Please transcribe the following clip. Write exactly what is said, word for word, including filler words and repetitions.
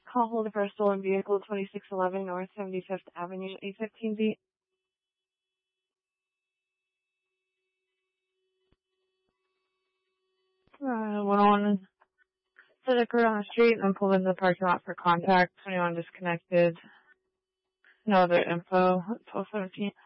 Call holder for a stolen vehicle, twenty-six eleven North seventy-fifth Avenue, eight fifteen B. Uh, one oh one Civic Road on the street, and pulled in the parking lot for contact. twenty-one disconnected. No other info. twelve seventeen.